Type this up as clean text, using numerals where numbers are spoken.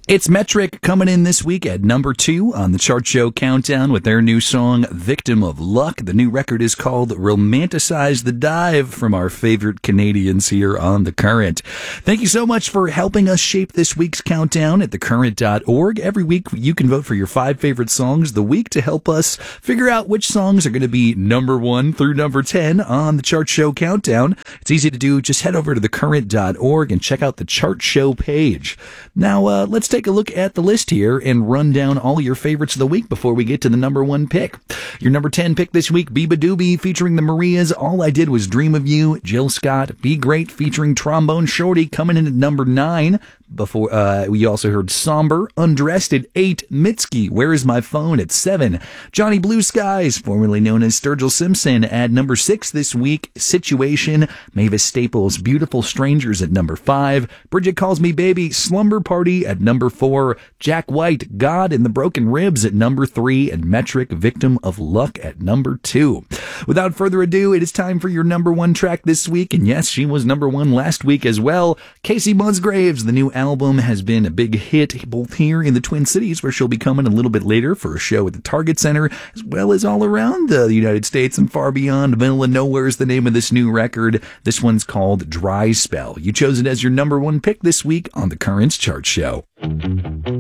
It's Metric coming in this week at number 2 on the Chart Show Countdown with their new song, Victim of Luck. The new record is called Romanticize the Dive from our favorite Canadians here on The Current. Thank you so much for helping us shape this week's countdown at thecurrent.org. Every week you can vote for your 5 favorite songs of the week to help us figure out which songs are going to be number 1 through number 10 on the Chart Show Countdown. It's easy to do. Just head over to thecurrent.org and check out the Chart Show page. Now, let's take a look at the list here and run down all your favorites of the week before we get to the number 1 pick. Your number 10 pick this week, Biba Doobie featuring the Marias, All I Did Was Dream of You. Jill Scott, Be Great featuring Trombone Shorty coming in at number 9. Before we also heard Somber, Undressed at 8, Mitski, Where Is My Phone at 7, Johnny Blue Skies, formerly known as Sturgill Simpson, at number 6 this week, Situation, Mavis Staples, Beautiful Strangers at number 5, Bridget Calls Me Baby, Slumber Party at number 4, Jack White, God in the Broken Ribs at number 3, and Metric, Victim of Luck at number 2. Without further ado, it is time for your number 1 track this week, and yes, she was number 1 last week as well. Casey Musgraves, the new album has been a big hit both here in the Twin Cities, where she'll be coming a little bit later for a show at the Target Center, as well as all around the United States and far beyond. Middle of Nowhere is the name of this new record. This one's called Dry Spell. You chose it as your number 1 pick this week on the Currents Chart Show.